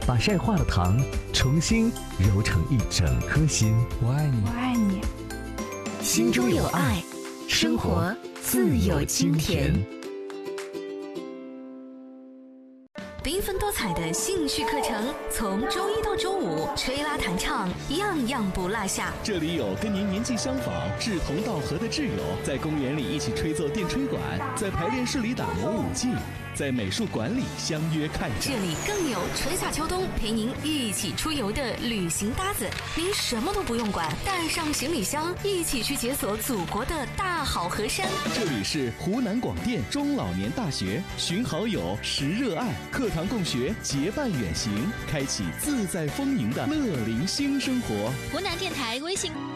把晒化的糖重新揉成一整颗心。 我爱你， 我爱你。 心中有爱，生活自有清甜。缤纷多彩的兴趣课程，从周一到周五，吹拉弹唱，样样不落下。 这里有跟您年纪相仿、志同道合的挚友，在公园里一起吹奏电吹管，在排练室里打磨舞技，在美术馆里相约看展。 这里更有春夏秋冬陪您一起出游的旅行搭子，您什么都不用管，带上行李箱，一起去解锁祖国的大好河山。 这里是湖南广电中老年大学，寻好友，识热爱，课堂共学，结伴远行，开启自在丰盈的乐龄新生活。 湖南电台微信。